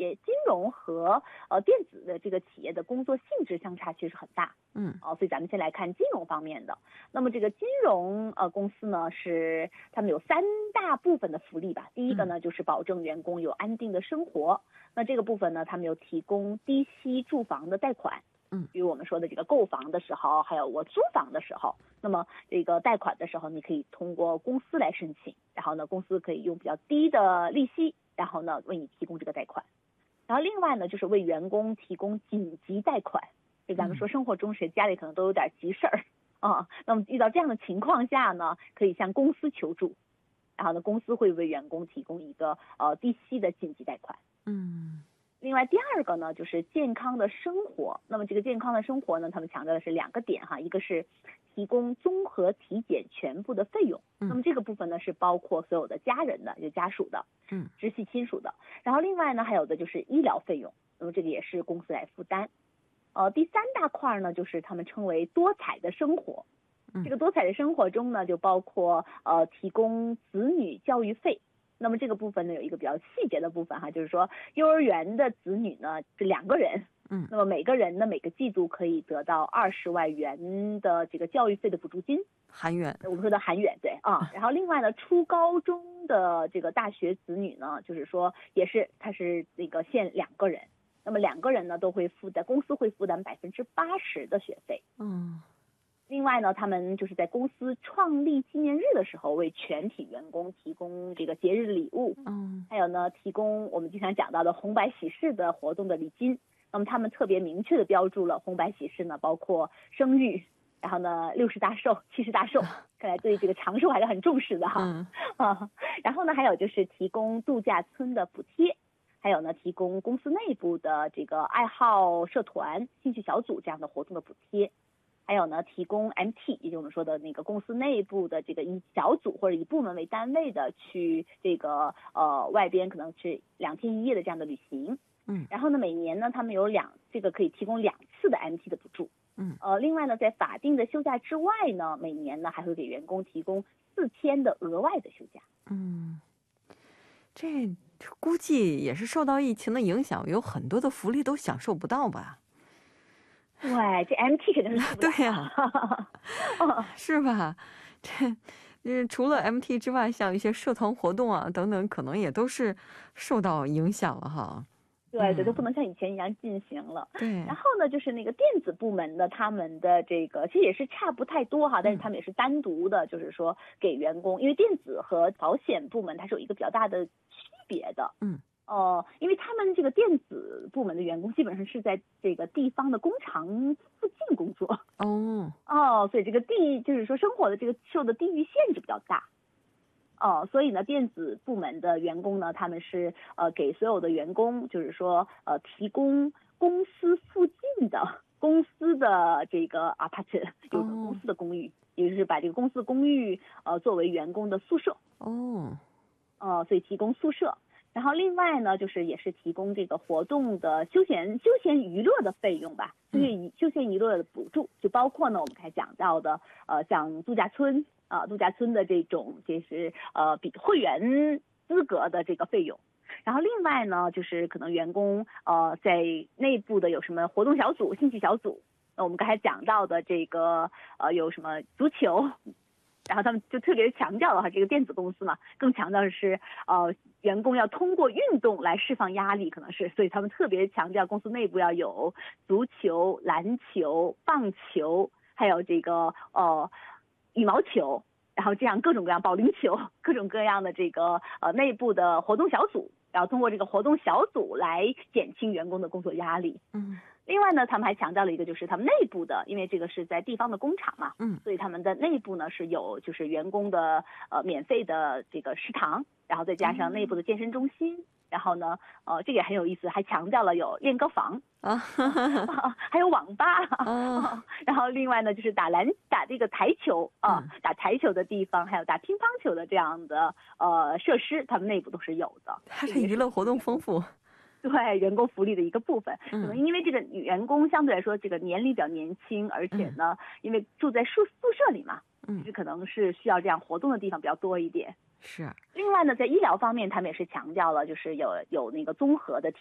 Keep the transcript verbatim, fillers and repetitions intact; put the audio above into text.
业金融和呃电子的这个企业的工作性质相差其实很大。 嗯， 哦，所以咱们先来看金融方面的。那么这个金融呃公司呢，是他们有三大部分的福利吧。第一个呢，就是保证员工有安定的生活。那这个部分呢，他们有提供低息住房的贷款。 嗯， 比如我们说的这个购房的时候，还有我租房的时候，那么这个贷款的时候，你可以通过公司来申请，然后呢，公司可以用比较低的利息，然后呢为你提供这个贷款。然后另外呢，就是为员工提供紧急贷款。就咱们说生活中谁家里可能都有点急事儿啊，那么遇到这样的情况下呢，可以向公司求助，然后呢，公司会为员工提供一个呃低息的紧急贷款。 嗯。 另外第二个呢，就是健康的生活。那么这个健康的生活呢，他们强调的是两个点哈，一个是提供综合体检全部的费用， 嗯、 那么这个部分呢是包括所有的家人的，就家属的， 嗯， 直系亲属的。然后另外呢，还有的就是医疗费用，那么这个也是公司来负担。呃，第三大块呢，就是他们称为多彩的生活。这个多彩的生活中呢，就包括呃提供子女教育费。那么这个部分呢，有一个比较细节的部分哈，就是说幼儿园的子女呢是两个人， 嗯， 那么每个人呢每个季度可以得到二十万元的这个教育费的补助金， 韩元， 我们说的韩元，对啊。然后另外呢，初高中的这个大学子女呢，就是说也是他是那个限两个人，那么两个人呢都会负担，公司会负担百分之八十的学费， 嗯。 另外呢，他们就是在公司创立纪念日的时候，为全体员工提供这个节日礼物， 嗯， 还有呢，提供我们经常讲到的红白喜事的活动的礼金。那么他们特别明确的标注了红白喜事呢，包括生育，然后呢六十大寿、七十大寿，看来对这个长寿还是很重视的哈。 嗯、 啊，然后呢，还有就是提供度假村的补贴。还有呢，提供公司内部的这个爱好社团、兴趣小组这样的活动的补贴。还有呢，提供 M T， 也就是我们说的那个公司内部的这个以小组或者以部门为单位的去这个呃外边可能是两天一夜的这样的旅行。 嗯， 然后呢，每年呢他们有两这个可以提供两次的 M T 的补助。 嗯， 呃，另外呢，在法定的休假之外呢，每年呢还会给员工提供四天的额外的休假。 嗯，这估计也是受到疫情的影响，有很多的福利都享受不到吧。 对，这 M T 肯定是对呀、啊，是吧？这这除了 M T 之外，像一些社团活动啊等等，可能也都是受到影响了哈。 对对，都不能像以前一样进行了。 对。 然后呢，就是那个电子部门的，他们的这个其实也是差不太多哈，但是他们也是单独的，就是说给员工，因为电子和保险部门它是有一个比较大的区别的。 嗯。 哦、呃，因为他们这个电子部门的员工基本上是在这个地方的工厂附近工作。 哦。 哦，所以这个地就是说生活的这个受的地域限制比较大。哦，所以呢，电子部门的员工呢，他们是呃给所有的员工，就是说呃提供公司附近的公司的这个 apartment， 有个公司的公寓，哦、也就是把这个公司公寓呃作为员工的宿舍。 哦， 呃，所以提供宿舍。然后另外呢，就是也是提供这个活动的休闲休闲娱乐的费用吧，休闲休闲娱乐的补助，就包括呢我们刚才讲到的呃像度假村啊、呃、度假村的这种就是呃比会员资格的这个费用。然后另外呢，就是可能员工呃在内部的有什么活动小组、兴趣小组，那我们刚才讲到的这个呃有什么足球。然后他们就特别强调了哈，这个电子公司嘛，更强调的是呃员工要通过运动来释放压力，可能是，所以他们特别强调公司内部要有足球、篮球、棒球，还有这个呃羽毛球，然后这样各种各样保龄球，各种各样的这个呃内部的活动小组，然后通过这个活动小组来减轻员工的工作压力。 嗯。 另外呢，他们还强调了一个，就是他们内部的，因为这个是在地方的工厂嘛， 嗯， 所以他们的内部呢是有就是员工的呃免费的这个食堂，然后再加上内部的健身中心，嗯、然后呢呃这个也很有意思，还强调了有练歌房啊，还有网吧啊，然后另外呢就是打篮打这个台球啊、呃嗯，打台球的地方，还有打乒乓球的这样的呃设施，他们内部都是有的。 它是娱乐活动丰富。 对员工福利的一个部分，可能因为这个员工相对来说这个年龄比较年轻，而且呢，因为住在宿宿舍里嘛，嗯，可能是需要这样活动的地方比较多一点。 是。 另外呢，在医疗方面，他们也是强调了，就是有有那个综合的体